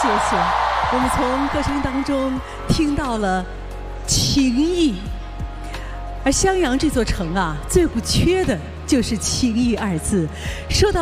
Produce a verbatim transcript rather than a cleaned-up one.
谢谢。我们从歌声当中听到了情谊，而襄阳这座城啊，最不缺的就是情谊二字。说到